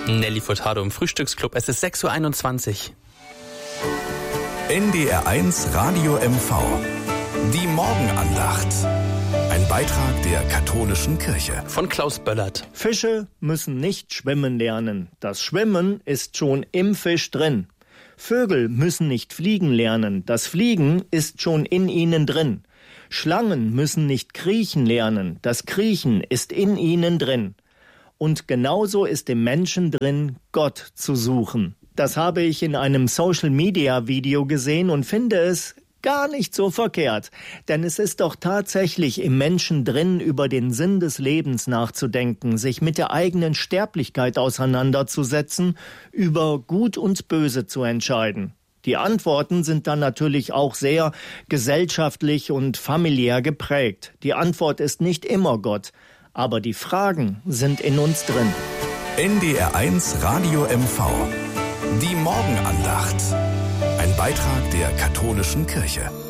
Nelly Furtado im Frühstücksclub. Es ist 6:21 Uhr. NDR1 Radio MV. Die Morgenandacht. Ein Beitrag der katholischen Kirche. Von Klaus Böllert. Fische müssen nicht schwimmen lernen. Das Schwimmen ist schon im Fisch drin. Vögel müssen nicht fliegen lernen. Das Fliegen ist schon in ihnen drin. Schlangen müssen nicht kriechen lernen. Das Kriechen ist in ihnen drin. Und genauso ist im Menschen drin, Gott zu suchen. Das habe ich in einem Social-Media-Video gesehen und finde es gar nicht so verkehrt. Denn es ist doch tatsächlich im Menschen drin, über den Sinn des Lebens nachzudenken, sich mit der eigenen Sterblichkeit auseinanderzusetzen, über Gut und Böse zu entscheiden. Die Antworten sind dann natürlich auch sehr gesellschaftlich und familiär geprägt. Die Antwort ist nicht immer Gott, aber die Fragen sind in uns drin. NDR1 Radio MV. Die Morgenandacht. Ein Beitrag der katholischen Kirche.